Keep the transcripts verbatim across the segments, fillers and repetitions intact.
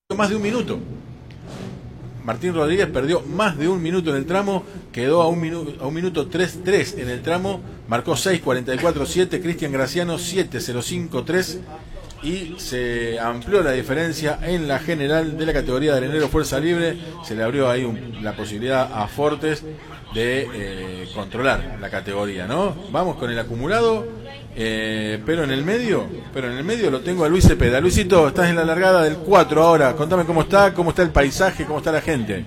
más de un minuto. Martín Rodríguez perdió más de un minuto en el tramo, quedó a un minuto, a un minuto tres tres en el tramo, marcó seis cuarenta y cuatro siete, Cristian Graciano siete cero cinco tres y se amplió la diferencia en la general de la categoría de arenero fuerza libre. Se le abrió ahí un, la posibilidad a Fortes de eh, controlar la categoría, ¿no? Vamos con el acumulado, eh, pero en el medio, pero en el medio lo tengo a Luis Cepeda. Luisito, estás en la largada del cuatro ahora, contame cómo está, cómo está el paisaje, cómo está la gente.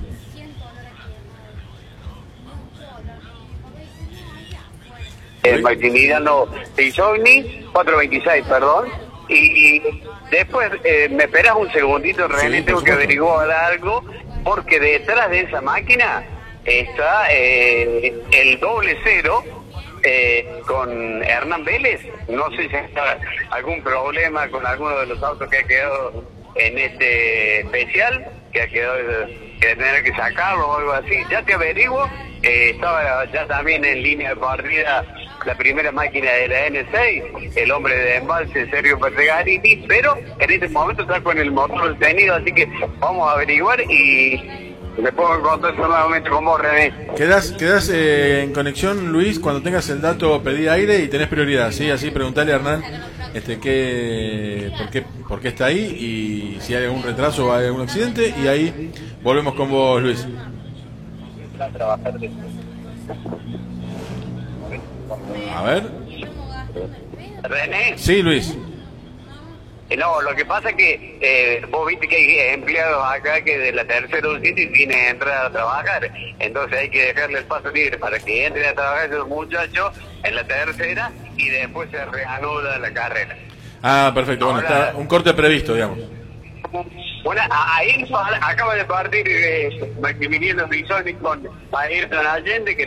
Eh, Maximiliano Pisogni, cuatro veintiséis, perdón. Y después, eh, ¿me esperas un segundito, René? Sí, tengo que averiguar algo, porque detrás de esa máquina está eh, el doble cero eh, con Hernán Vélez. No sé si hay algún problema con alguno de los autos que ha quedado en este especial, que ha quedado que tener que sacarlo o algo así. Ya te averiguo. Eh, estaba ya también en línea de partida la primera máquina de la N seis, el hombre de embalse Sergio Pertegarini, pero en este momento está con el motor detenido, así que vamos a averiguar y me pongo en contacto nuevamente con vos, René. Quedás, quedás eh, en conexión, Luis, cuando tengas el dato pedí aire y tenés prioridad, ¿sí? Así preguntale a Hernán este, qué, por, qué, por qué está ahí y si hay algún retraso o hay algún accidente, y ahí volvemos con vos, Luis. A ver. ¿René? Sí, Luis. No, lo que pasa es que eh, vos viste que hay empleados acá que de la tercera usina y tienen que entrar a trabajar. Entonces hay que dejarle el paso libre para que entren a trabajar esos muchachos en la tercera y después se reanuda la carrera. Ah, perfecto. Bueno, Ahora, está un corte previsto, digamos. Bueno, ahí acaba de partir eh, Maximiliano Pisoni con Ayrton Allende, que